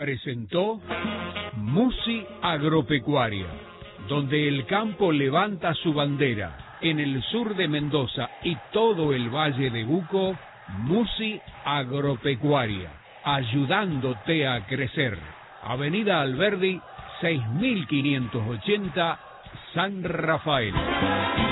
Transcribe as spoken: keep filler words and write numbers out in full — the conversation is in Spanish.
presentó Musi Agropecuaria, donde el campo levanta su bandera. En el sur de Mendoza y todo el Valle de Uco, Musi Agropecuaria, ayudándote a crecer. Avenida Alberdi, seis mil quinientos ochenta, San Rafael.